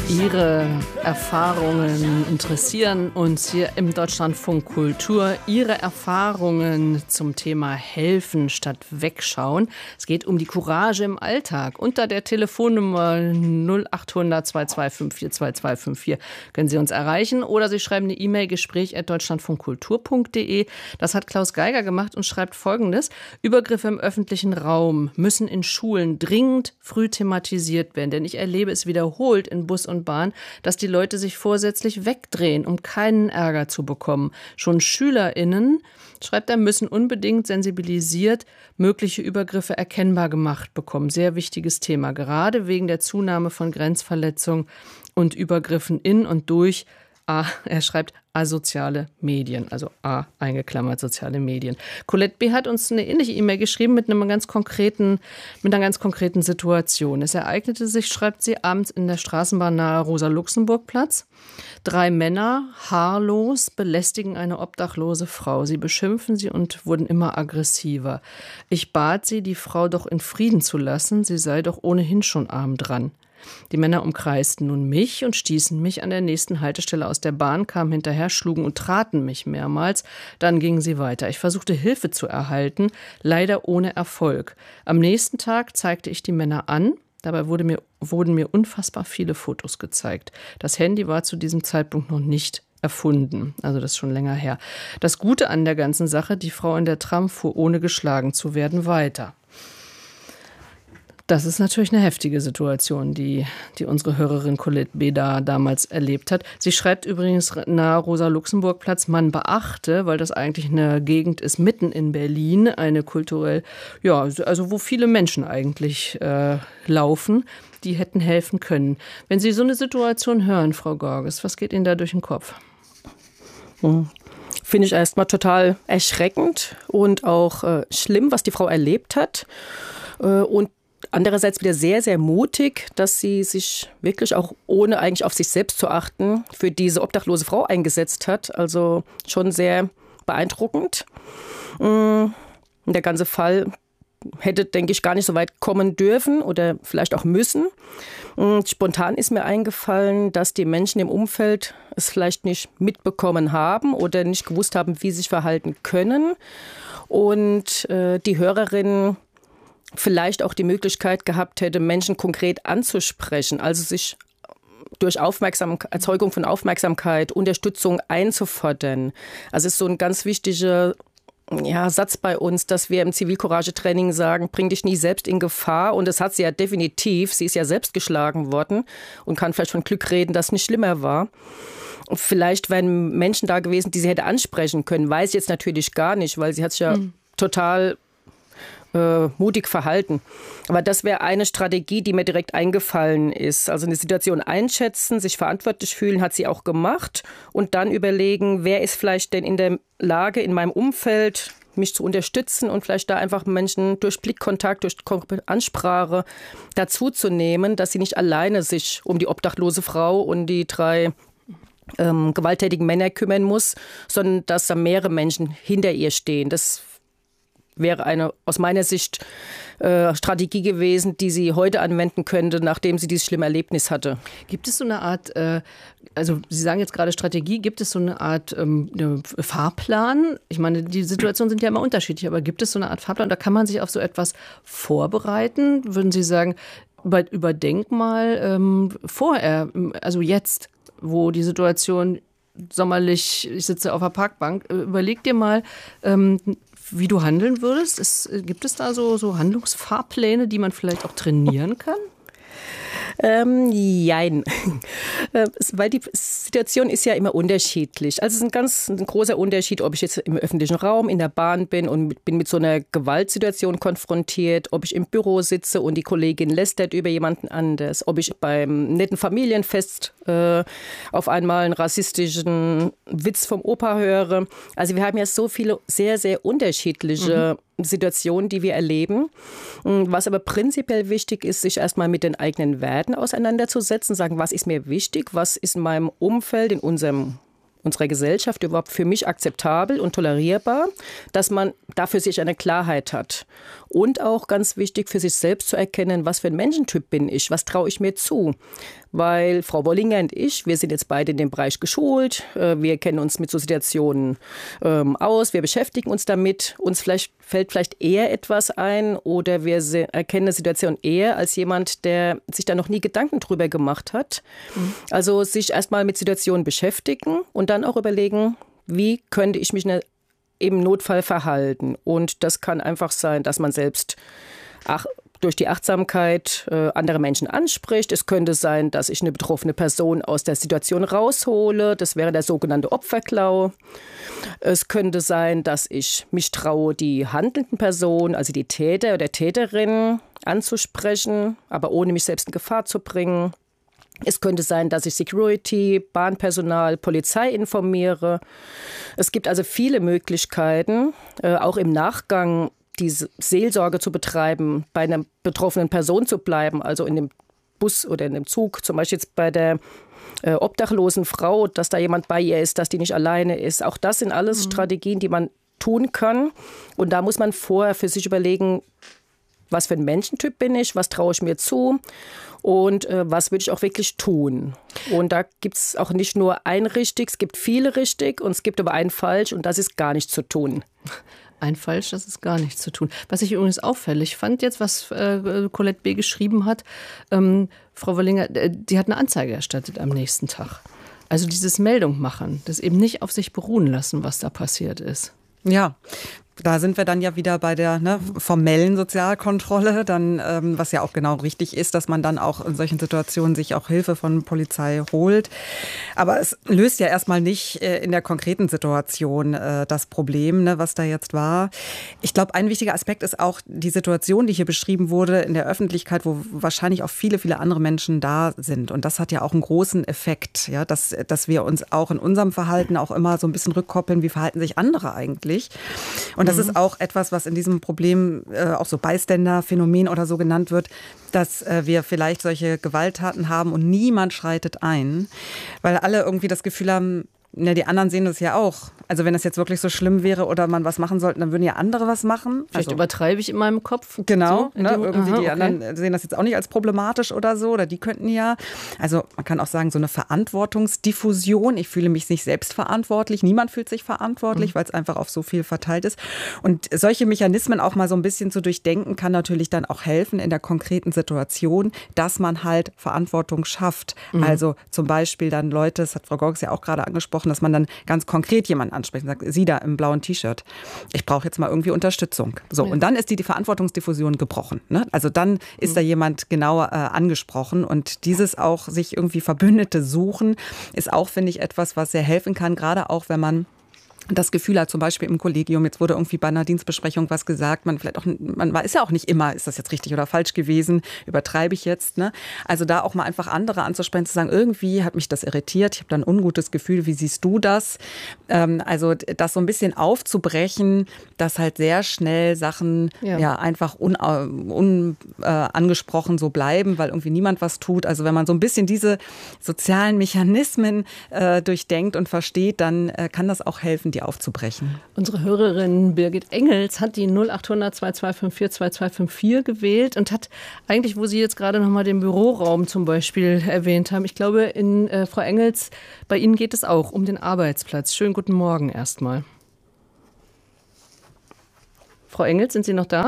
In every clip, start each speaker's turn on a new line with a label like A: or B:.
A: Ihre Erfahrungen interessieren uns hier im Deutschlandfunk Kultur. Ihre Erfahrungen zum Thema Helfen statt Wegschauen. Es geht um die Courage im Alltag. Unter der Telefonnummer 0800 225 2254 können Sie uns erreichen oder Sie schreiben eine E-Mail gespräch@deutschlandfunkkultur.de. Das hat Klaus Geiger gemacht und schreibt Folgendes: Übergriffe im öffentlichen Raum müssen in Schulen dringend früh thematisiert werden, denn ich erlebe es wiederholt in Bus und Bahn, dass die Leute sich vorsätzlich wegdrehen, um keinen Ärger zu bekommen. Schon SchülerInnen, schreibt er, müssen unbedingt sensibilisiert mögliche Übergriffe erkennbar gemacht bekommen. Sehr wichtiges Thema, gerade wegen der Zunahme von Grenzverletzungen und Übergriffen in und durch, er schreibt, asoziale Medien, also A eingeklammert, soziale Medien. Colette B. hat uns eine ähnliche E-Mail geschrieben mit einer ganz konkreten Situation. Es ereignete sich, schreibt sie, abends in der Straßenbahn nahe Rosa-Luxemburg-Platz. 3 Männer, haarlos, belästigen eine obdachlose Frau. Sie beschimpfen sie und wurden immer aggressiver. Ich bat sie, die Frau doch in Frieden zu lassen, sie sei doch ohnehin schon arm dran. Die Männer umkreisten nun mich und stießen mich an der nächsten Haltestelle aus der Bahn, kamen hinterher, schlugen und traten mich mehrmals. Dann gingen sie weiter. Ich versuchte Hilfe zu erhalten, leider ohne Erfolg. Am nächsten Tag zeigte ich die Männer an. Dabei wurden mir unfassbar viele Fotos gezeigt. Das Handy war zu diesem Zeitpunkt noch nicht erfunden. Also das ist schon länger her. Das Gute an der ganzen Sache, die Frau in der Tram fuhr, ohne geschlagen zu werden, weiter. Das ist natürlich eine heftige Situation, die unsere Hörerin Colette B. damals erlebt hat. Sie schreibt übrigens nahe Rosa-Luxemburg-Platz, man beachte, weil das eigentlich eine Gegend ist mitten in Berlin, eine kulturell, ja, also wo viele Menschen eigentlich laufen, die hätten helfen können. Wenn Sie so eine Situation hören, Frau Gorges, was geht Ihnen da durch den Kopf?
B: Finde ich erstmal total erschreckend und auch schlimm, was die Frau erlebt hat. Und andererseits wieder sehr, sehr mutig, dass sie sich wirklich auch ohne eigentlich auf sich selbst zu achten für diese obdachlose Frau eingesetzt hat. Also schon sehr beeindruckend. Der ganze Fall hätte, denke ich, gar nicht so weit kommen dürfen oder vielleicht auch müssen. Spontan ist mir eingefallen, dass die Menschen im Umfeld es vielleicht nicht mitbekommen haben oder nicht gewusst haben, wie sie sich verhalten können. Und die Hörerin vielleicht auch die Möglichkeit gehabt hätte, Menschen konkret anzusprechen, also sich durch Erzeugung von Aufmerksamkeit, Unterstützung einzufordern. Also es ist so ein ganz wichtiger Satz bei uns, dass wir im Zivilcourage-Training sagen, bring dich nie selbst in Gefahr. Und das hat sie ja definitiv. Sie ist ja selbst geschlagen worden und kann vielleicht von Glück reden, dass es nicht schlimmer war. Und vielleicht wären Menschen da gewesen, die sie hätte ansprechen können. Weiß ich jetzt natürlich gar nicht, weil sie hat sich ja total mutig verhalten. Aber das wäre eine Strategie, die mir direkt eingefallen ist. Also eine Situation einschätzen, sich verantwortlich fühlen, hat sie auch gemacht. Und dann überlegen, wer ist vielleicht denn in der Lage, in meinem Umfeld mich zu unterstützen und vielleicht da einfach Menschen durch Blickkontakt, durch Ansprache dazuzunehmen, dass sie nicht alleine sich um die obdachlose Frau und die 3 gewalttätigen Männer kümmern muss, sondern dass da mehrere Menschen hinter ihr stehen. Das wäre eine aus meiner Sicht Strategie gewesen, die sie heute anwenden könnte, nachdem sie dieses schlimme Erlebnis hatte.
A: Gibt es so eine Art, also Sie sagen jetzt gerade Strategie, gibt es so eine Art Fahrplan? Ich meine, die Situationen sind ja immer unterschiedlich, aber gibt es so eine Art Fahrplan? Da kann man sich auf so etwas vorbereiten? Würden Sie sagen, überdenk mal vorher, also jetzt, wo die Situation sommerlich, ich sitze auf der Parkbank, überleg dir mal, wie du handeln würdest. Gibt es da so Handlungsfahrpläne, die man vielleicht auch trainieren kann?
B: Jein. Weil die Situation ist ja immer unterschiedlich. Also es ist ein großer Unterschied, ob ich jetzt im öffentlichen Raum, in der Bahn bin und bin mit so einer Gewaltsituation konfrontiert, ob ich im Büro sitze und die Kollegin lästert über jemanden anders, ob ich beim netten Familienfest auf einmal einen rassistischen Witz vom Opa höre. Also wir haben ja so viele sehr, sehr unterschiedliche Situationen, die wir erleben. Was aber prinzipiell wichtig ist, sich erstmal mit den eigenen Werten auseinanderzusetzen, sagen, was ist mir wichtig, was ist in meinem Umfeld, in unserer Gesellschaft überhaupt für mich akzeptabel und tolerierbar, dass man dafür sich eine Klarheit hat. Und auch ganz wichtig für sich selbst zu erkennen, was für ein Menschentyp bin ich, was traue ich mir zu. weil Frau Wollinger und ich, wir sind jetzt beide in dem Bereich geschult, wir kennen uns mit so Situationen aus, wir beschäftigen uns damit, uns fällt vielleicht eher etwas ein oder wir erkennen eine Situation eher als jemand, der sich da noch nie Gedanken drüber gemacht hat. Also sich erstmal mit Situationen beschäftigen und dann auch überlegen, wie könnte ich mich im Notfall verhalten. Und das kann einfach sein, dass man selbst durch die Achtsamkeit andere Menschen anspricht. Es könnte sein, dass ich eine betroffene Person aus der Situation raushole. Das wäre der sogenannte Opferklau. Es könnte sein, dass ich mich traue, die handelnden Personen, also die Täter oder Täterin, anzusprechen, aber ohne mich selbst in Gefahr zu bringen. Es könnte sein, dass ich Security, Bahnpersonal, Polizei informiere. Es gibt also viele Möglichkeiten, auch im Nachgang diese Seelsorge zu betreiben, bei einer betroffenen Person zu bleiben, also in dem Bus oder in dem Zug, zum Beispiel jetzt bei der obdachlosen Frau, dass da jemand bei ihr ist, dass die nicht alleine ist. Auch das sind alles Strategien, die man tun kann. Und da muss man vorher für sich überlegen, was für ein Menschentyp bin ich, was traue ich mir zu und was würde ich auch wirklich tun. Und da gibt es auch nicht nur ein richtig, es gibt viele richtig und es gibt aber ein falsch und das ist gar nichts zu tun.
A: Ein falsch, das ist gar nichts zu tun. Was ich übrigens auffällig fand jetzt, was Colette B. geschrieben hat, Frau Wollinger, die hat eine Anzeige erstattet am nächsten Tag. Also dieses Meldung machen, das eben nicht auf sich beruhen lassen, was da passiert ist.
C: Ja, da sind wir dann ja wieder bei der formellen Sozialkontrolle, dann was ja auch genau richtig ist, dass man dann auch in solchen Situationen sich auch Hilfe von Polizei holt. Aber es löst ja erstmal nicht in der konkreten Situation das Problem, was da jetzt war. Ich glaube, ein wichtiger Aspekt ist auch die Situation, die hier beschrieben wurde in der Öffentlichkeit, wo wahrscheinlich auch viele, viele andere Menschen da sind. Und das hat ja auch einen großen Effekt, ja, dass wir uns auch in unserem Verhalten auch immer so ein bisschen rückkoppeln, wie verhalten sich andere eigentlich. Und das ist auch etwas, was in diesem Problem auch so Bystander-Phänomen oder so genannt wird, dass wir vielleicht solche Gewalttaten haben und niemand schreitet ein, weil alle irgendwie das Gefühl haben, die anderen sehen das ja auch. Also wenn es jetzt wirklich so schlimm wäre oder man was machen sollte, dann würden ja andere was machen.
A: Vielleicht
C: also,
A: übertreibe ich in meinem Kopf.
C: Genau,
A: so,
C: irgendwie die anderen sehen das jetzt auch nicht als problematisch oder so. Oder die könnten ja, also man kann auch sagen, so eine Verantwortungsdiffusion. Ich fühle mich nicht selbst verantwortlich. Niemand fühlt sich verantwortlich, weil es einfach auf so viel verteilt ist. Und solche Mechanismen auch mal so ein bisschen zu durchdenken, kann natürlich dann auch helfen in der konkreten Situation, dass man halt Verantwortung schafft. Also zum Beispiel dann Leute, das hat Frau Gorges ja auch gerade angesprochen, dass man dann ganz konkret jemanden anspricht und sagt, Sie da im blauen T-Shirt, ich brauche jetzt mal irgendwie Unterstützung. So, und dann ist die Verantwortungsdiffusion gebrochen. Ne? Also dann ist da jemand genauer angesprochen und dieses auch sich irgendwie Verbündete suchen, ist auch, finde ich, etwas, was sehr helfen kann, gerade auch, wenn man das Gefühl hat, zum Beispiel im Kollegium, jetzt wurde irgendwie bei einer Dienstbesprechung was gesagt, man weiß ja auch nicht immer, ist das jetzt richtig oder falsch gewesen, übertreibe ich jetzt, ne? Also da auch mal einfach andere anzusprechen, zu sagen, irgendwie hat mich das irritiert, ich habe da ein ungutes Gefühl, wie siehst du das? Also das so ein bisschen aufzubrechen, dass halt sehr schnell Sachen einfach angesprochen so bleiben, weil irgendwie niemand was tut. Also wenn man so ein bisschen diese sozialen Mechanismen durchdenkt und versteht, dann kann das auch helfen, die aufzubrechen.
A: Unsere Hörerin Birgit Engels hat die 0800 2254 2254 gewählt und hat eigentlich, wo Sie jetzt gerade noch mal den Büroraum zum Beispiel erwähnt haben, ich glaube, Frau Engels, bei Ihnen geht es auch um den Arbeitsplatz. Schönen guten Morgen erstmal. Frau Engels, sind Sie noch da?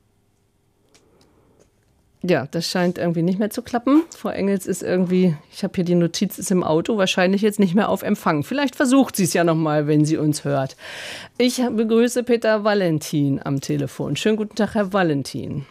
A: Ja, das scheint irgendwie nicht mehr zu klappen. Frau Engels ist irgendwie, ich habe hier die Notiz, ist im Auto, wahrscheinlich jetzt nicht mehr auf Empfang. Vielleicht versucht sie es ja nochmal, wenn sie uns hört. Ich begrüße Peter Valentin am Telefon. Schönen guten Tag, Herr Valentin.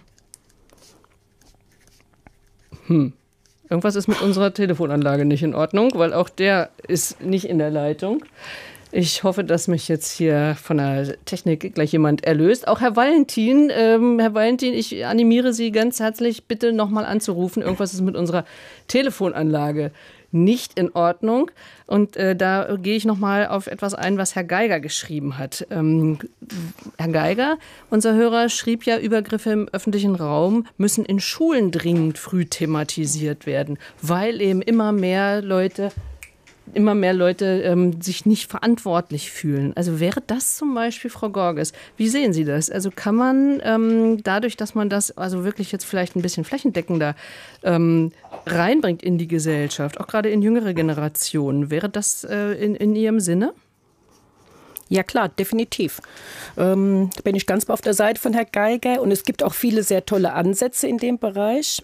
A: Irgendwas ist mit unserer Telefonanlage nicht in Ordnung, weil auch der ist nicht in der Leitung. Ich hoffe, dass mich jetzt hier von der Technik gleich jemand erlöst. Auch Herr Valentin, ich animiere Sie ganz herzlich, bitte nochmal anzurufen. Irgendwas ist mit unserer Telefonanlage nicht in Ordnung. Und da gehe ich nochmal auf etwas ein, was Herr Geiger geschrieben hat. Herr Geiger, unser Hörer, schrieb ja, Übergriffe im öffentlichen Raum müssen in Schulen dringend früh thematisiert werden, weil eben immer mehr Leute sich nicht verantwortlich fühlen. Also wäre das zum Beispiel, Frau Gorges, wie sehen Sie das? Also kann man dadurch, dass man das also wirklich jetzt vielleicht ein bisschen flächendeckender reinbringt in die Gesellschaft, auch gerade in jüngere Generationen. Wäre das in Ihrem Sinne?
B: Ja klar, definitiv. Da bin ich ganz auf der Seite von Herrn Geiger und es gibt auch viele sehr tolle Ansätze in dem Bereich.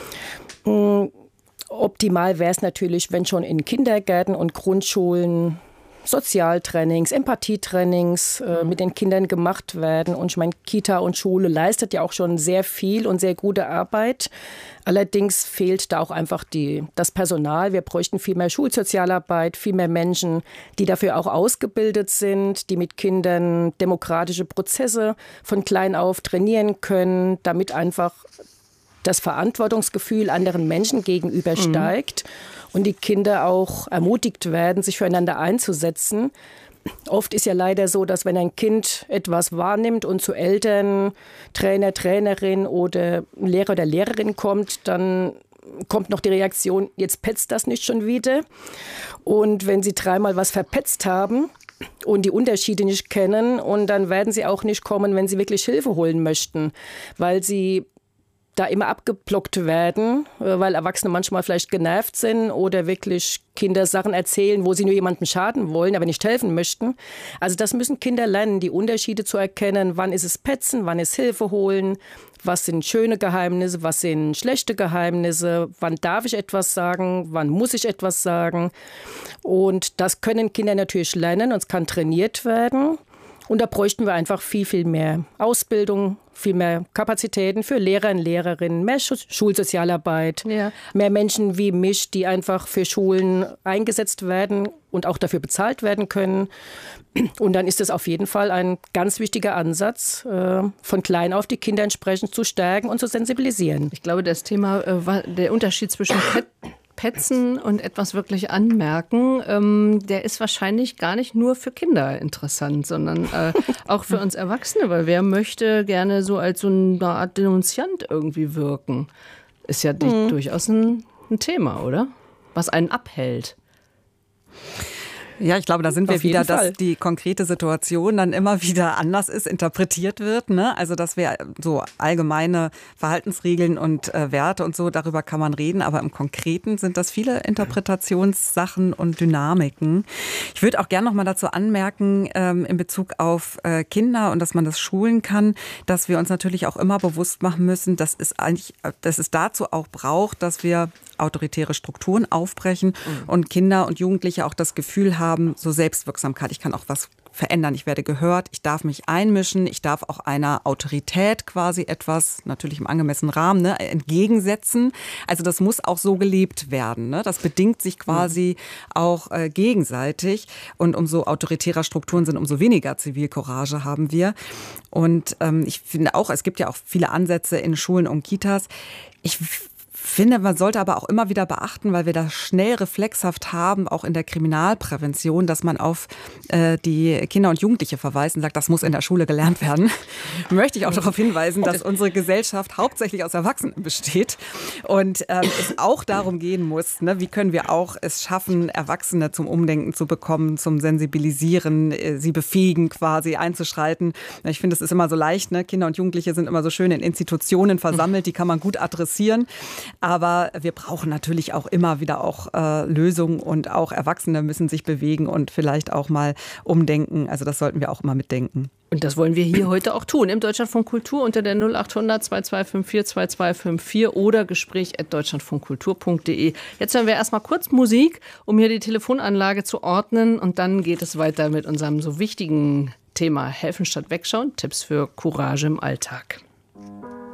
B: Optimal wäre es natürlich, wenn schon in Kindergärten und Grundschulen Sozialtrainings, Empathietrainings mit den Kindern gemacht werden. Und ich meine, Kita und Schule leistet ja auch schon sehr viel und sehr gute Arbeit. Allerdings fehlt da auch einfach das Personal. Wir bräuchten viel mehr Schulsozialarbeit, viel mehr Menschen, die dafür auch ausgebildet sind, die mit Kindern demokratische Prozesse von klein auf trainieren können, damit einfach das Verantwortungsgefühl anderen Menschen gegenüber steigt und die Kinder auch ermutigt werden, sich füreinander einzusetzen. Oft ist ja leider so, dass wenn ein Kind etwas wahrnimmt und zu Eltern, Trainer, Trainerin oder Lehrer oder Lehrerin kommt, dann kommt noch die Reaktion, jetzt petzt das nicht schon wieder. Und wenn sie dreimal was verpetzt haben und die Unterschiede nicht kennen, und dann werden sie auch nicht kommen, wenn sie wirklich Hilfe holen möchten, weil sie da immer abgeblockt werden, weil Erwachsene manchmal vielleicht genervt sind oder wirklich Kinder Sachen erzählen, wo sie nur jemandem schaden wollen, aber nicht helfen möchten. Also das müssen Kinder lernen, die Unterschiede zu erkennen. Wann ist es Petzen, wann ist Hilfe holen, was sind schöne Geheimnisse, was sind schlechte Geheimnisse, wann darf ich etwas sagen, wann muss ich etwas sagen. Und das können Kinder natürlich lernen und es kann trainiert werden. Und da bräuchten wir einfach viel, viel mehr Ausbildung, viel mehr Kapazitäten für Lehrer und Lehrerinnen, mehr Schulsozialarbeit, mehr Menschen wie mich, die einfach für Schulen eingesetzt werden und auch dafür bezahlt werden können. Und dann ist es auf jeden Fall ein ganz wichtiger Ansatz, von klein auf die Kinder entsprechend zu stärken und zu sensibilisieren.
A: Ich glaube, das Thema, der Unterschied zwischen Petzen und etwas wirklich anmerken, der ist wahrscheinlich gar nicht nur für Kinder interessant, sondern auch für uns Erwachsene, weil wer möchte gerne so als so eine Art Denunziant irgendwie wirken? Ist ja durchaus ein Thema, oder? Was einen abhält.
C: Ja, ich glaube, da sind wir wieder, dass die konkrete Situation dann immer wieder anders ist, interpretiert wird. Ne? Also, dass wir so allgemeine Verhaltensregeln und Werte und so, darüber kann man reden. Aber im Konkreten sind das viele Interpretationssachen und Dynamiken. Ich würde auch gerne noch mal dazu anmerken, in Bezug auf Kinder und dass man das schulen kann, dass wir uns natürlich auch immer bewusst machen müssen, dass es dazu auch braucht, dass wir autoritäre Strukturen aufbrechen und Kinder und Jugendliche auch das Gefühl haben, so Selbstwirksamkeit, ich kann auch was verändern, ich werde gehört, ich darf mich einmischen, ich darf auch einer Autorität quasi etwas, natürlich im angemessenen Rahmen, entgegensetzen. Also das muss auch so gelebt werden. Ne? Das bedingt sich quasi auch gegenseitig. Und umso autoritärer Strukturen sind, umso weniger Zivilcourage haben wir. Und ich finde auch, es gibt ja auch viele Ansätze in Schulen und Kitas. Ich finde, man sollte aber auch immer wieder beachten, weil wir das schnell reflexhaft haben, auch in der Kriminalprävention, dass man auf die Kinder und Jugendliche verweist und sagt, das muss in der Schule gelernt werden. Möchte ich auch darauf hinweisen, dass unsere Gesellschaft hauptsächlich aus Erwachsenen besteht und es auch darum gehen muss, ne, wie können wir auch es schaffen, Erwachsene zum Umdenken zu bekommen, zum Sensibilisieren, sie befähigen quasi einzuschreiten. Ich finde, es ist immer so leicht, ne? Kinder und Jugendliche sind immer so schön in Institutionen versammelt, die kann man gut adressieren. Aber wir brauchen natürlich auch immer wieder auch Lösungen und auch Erwachsene müssen sich bewegen und vielleicht auch mal umdenken. Also das sollten wir auch immer mitdenken.
A: Und das wollen wir hier heute auch tun. Im Deutschlandfunk Kultur unter der 0800 2254 2254 oder gespräch@deutschlandfunkkultur.de. Jetzt hören wir erstmal kurz Musik, um hier die Telefonanlage zu ordnen. Und dann geht es weiter mit unserem so wichtigen Thema Helfen statt Wegschauen. Tipps für Courage im Alltag.